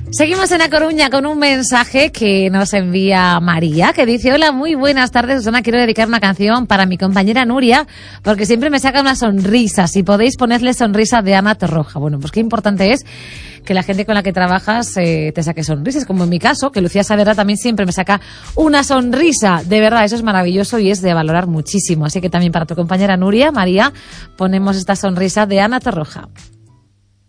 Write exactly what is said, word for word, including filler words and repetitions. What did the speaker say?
Seguimos en A Coruña con un mensaje que nos envía María, que dice: hola, muy buenas tardes, Susana, quiero dedicar una canción para mi compañera Nuria, porque siempre me saca una sonrisa. Si podéis ponerle sonrisa de Ana Torroja. Bueno, pues qué importante es que la gente con la que trabajas eh, te saque sonrisas, como en mi caso, que Lucía Saavedra también siempre me saca una sonrisa. De verdad, eso es maravilloso y es de valorar muchísimo. Así que también para tu compañera Nuria, María, ponemos esta sonrisa de Ana Torroja.